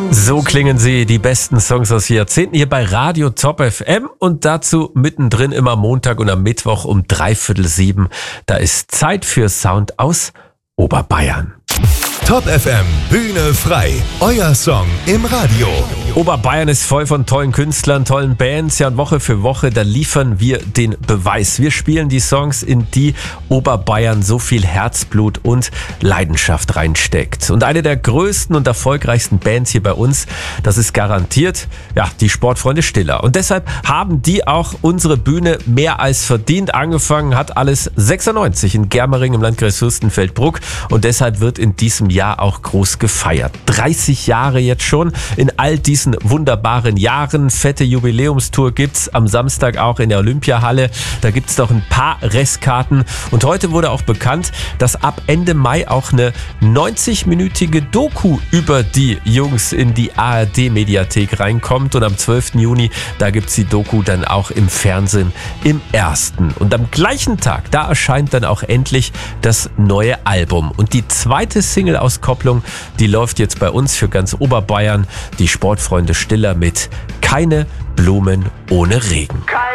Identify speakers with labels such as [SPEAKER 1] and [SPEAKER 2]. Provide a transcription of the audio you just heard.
[SPEAKER 1] So klingen sie, die besten Songs aus Jahrzehnten hier bei Radio Top FM und dazu mittendrin immer Montag und am Mittwoch um 6:45. Da ist Zeit für Sound aus Oberbayern.
[SPEAKER 2] Top FM, Bühne frei, euer Song im Radio.
[SPEAKER 1] Oberbayern ist voll von tollen Künstlern, tollen Bands. Ja, und Woche für Woche, da liefern wir den Beweis. Wir spielen die Songs, in die Oberbayern so viel Herzblut und Leidenschaft reinsteckt. Und eine der größten und erfolgreichsten Bands hier bei uns, das ist garantiert, ja, die Sportfreunde Stiller. Und deshalb haben die auch unsere Bühne mehr als verdient. Angefangen hat alles 96 in Germering im Landkreis Fürstenfeldbruck. Und deshalb wird in diesem Jahr auch groß gefeiert. 30 Jahre jetzt schon. In all diesen wunderbaren Jahren. Fette Jubiläumstour gibt's am Samstag auch in der Olympiahalle. Da gibt's noch ein paar Restkarten. Und heute wurde auch bekannt, dass ab Ende Mai auch eine 90-minütige Doku über die Jungs in die ARD-Mediathek reinkommt. Und am 12. Juni, da gibt's die Doku dann auch im Fernsehen im Ersten. Und am gleichen Tag, da erscheint dann auch endlich das neue Album. Und die zweite Single-Auskopplung, die läuft jetzt bei uns für ganz Oberbayern. Die Sportfreunde Stiller mit Keine Blumen ohne Regen.